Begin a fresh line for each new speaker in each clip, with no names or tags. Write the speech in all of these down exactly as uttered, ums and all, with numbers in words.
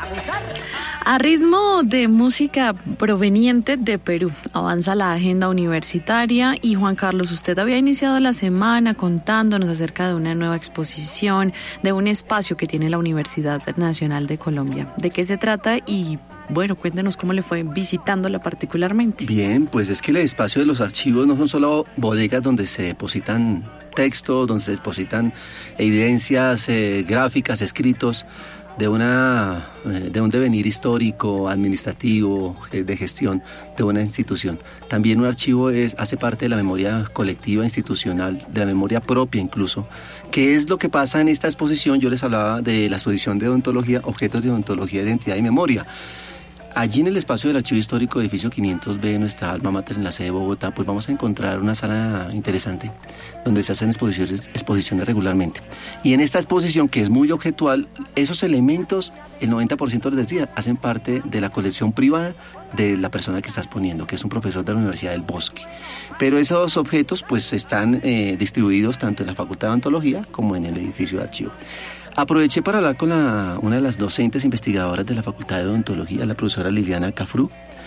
A ritmo de música proveniente de Perú, avanza la agenda universitaria y Juan Carlos, usted había iniciado la semana contándonos acerca de una nueva exposición, de un espacio que tiene la Universidad Nacional de Colombia. ¿De qué se trata? Y bueno, cuéntenos cómo le fue visitándola particularmente.
Bien, pues es que el espacio de los archivos no son solo bodegas donde se depositan textos, donde se depositan evidencias eh, gráficas, escritos, de una de un devenir histórico, administrativo, de gestión de una institución. También un archivo es, hace parte de la memoria colectiva institucional, de la memoria propia incluso. ¿Qué es lo que pasa en esta exposición? Yo les hablaba de la exposición de odontología, objetos de odontología, identidad y memoria. Allí en el espacio del Archivo Histórico, edificio quinientos B, nuestra alma mater en la sede de Bogotá, pues vamos a encontrar una sala interesante donde se hacen exposiciones, exposiciones regularmente. Y en esta exposición, que es muy objetual, esos elementos, el noventa por ciento les decía, hacen parte de la colección privada de la persona que está exponiendo, que es un profesor de la Universidad del Bosque. Pero esos objetos pues están eh, distribuidos tanto en la Facultad de Odontología como en el edificio de archivo. Aproveché para hablar con la, una de las docentes investigadoras de la Facultad de Odontología, la profesora Liliana Cafrú,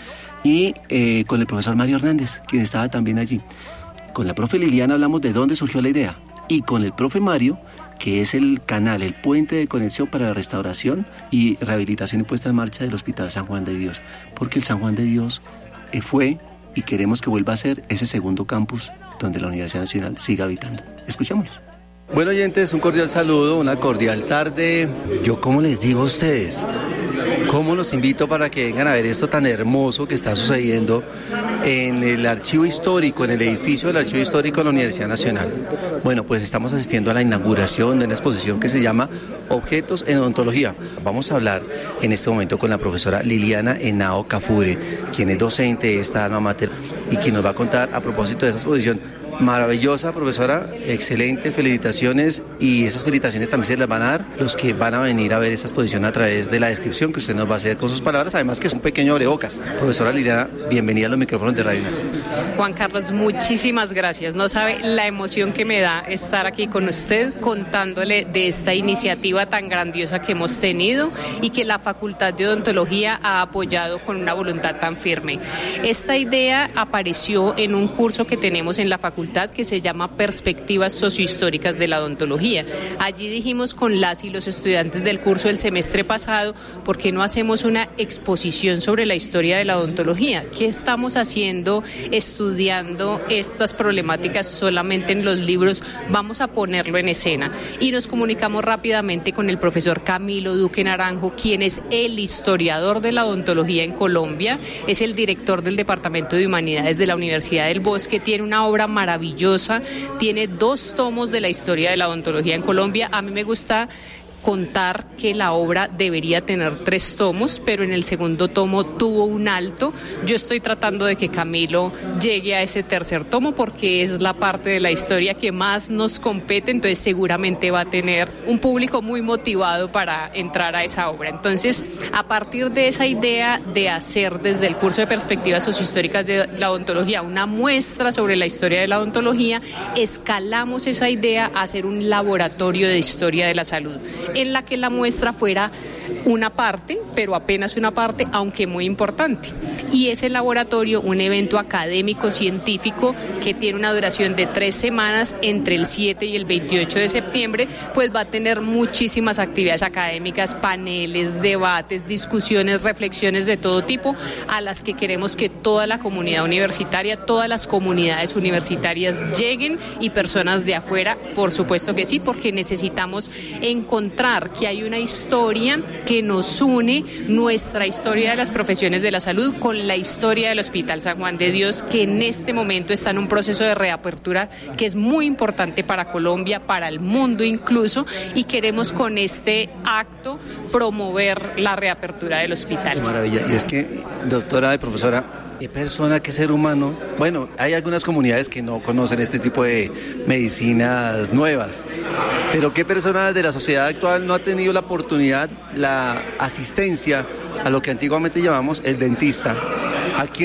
y eh, con el profesor Mario Hernández, quien estaba también allí. Con la profe Liliana hablamos de dónde surgió la idea, y con el profe Mario, que es el canal, el puente de conexión para la restauración y rehabilitación y puesta en marcha del Hospital San Juan de Dios, porque el San Juan de Dios eh, fue y queremos que vuelva a ser ese segundo campus donde la Universidad Nacional siga habitando. Escuchémoslo. Bueno, oyentes, un cordial saludo, una cordial tarde. Yo, ¿cómo les digo a ustedes? ¿Cómo los invito para que vengan a ver esto tan hermoso que está sucediendo en el archivo histórico, en el edificio del archivo histórico de la Universidad Nacional? Bueno, pues estamos asistiendo a la inauguración de una exposición que se llama Objetos en Odontología. Vamos a hablar en este momento con la profesora Liliana Henao Cafure, quien es docente de esta alma mater y quien nos va a contar a propósito de esta exposición. Maravillosa, profesora, excelente, felicitaciones, y esas felicitaciones también se las van a dar los que van a venir a ver esta exposición a través de la descripción que usted nos va a hacer con sus palabras, además que es un pequeño abrebocas. Profesora Liliana, bienvenida a los micrófonos de Radio Unam.
Juan Carlos, muchísimas gracias. No sabe la emoción que me da estar aquí con usted contándole de esta iniciativa tan grandiosa que hemos tenido y que la Facultad de Odontología ha apoyado con una voluntad tan firme. Esta idea apareció en un curso que tenemos en la facultad que se llama Perspectivas Sociohistóricas de la Odontología. Allí dijimos con las y los estudiantes del curso del semestre pasado, ¿por qué no hacemos una exposición sobre la historia de la odontología? ¿Qué estamos haciendo estudiando estas problemáticas solamente en los libros? Vamos a ponerlo en escena. Y nos comunicamos rápidamente con el profesor Camilo Duque Naranjo, quien es el historiador de la odontología en Colombia, es el director del Departamento de Humanidades de la Universidad del Bosque, tiene una obra maravillosa maravillosa, tiene dos tomos de la historia de la odontología en Colombia. A mí me gusta contar que la obra debería tener tres tomos, pero en el segundo tomo tuvo un alto. Yo estoy tratando de que Camilo llegue a ese tercer tomo porque es la parte de la historia que más nos compete, entonces seguramente va a tener un público muy motivado para entrar a esa obra. Entonces, a partir de esa idea de hacer desde el curso de Perspectivas Sociohistóricas de la Odontología una muestra sobre la historia de la odontología, escalamos esa idea a hacer un laboratorio de historia de la salud, en la que la muestra fuera una parte, pero apenas una parte, aunque muy importante. Y ese laboratorio, un evento académico científico que tiene una duración de tres semanas entre el siete y el veintiocho de septiembre, pues va a tener muchísimas actividades académicas, paneles, debates, discusiones, reflexiones de todo tipo, a las que queremos que toda la comunidad universitaria, todas las comunidades universitarias lleguen, y personas de afuera, por supuesto que sí, porque necesitamos encontrar que hay una historia que nos une, nuestra historia de las profesiones de la salud con la historia del Hospital San Juan de Dios, que en este momento está en un proceso de reapertura que es muy importante para Colombia, para el mundo incluso, y queremos con este acto promover la reapertura del hospital.
Maravilla. Y es que, doctora y profesora, ¿qué persona, qué ser humano? Bueno, hay algunas comunidades que no conocen este tipo de medicinas nuevas, pero ¿qué persona de la sociedad actual no ha tenido la oportunidad, la asistencia a lo que antiguamente llamamos el dentista? Aquí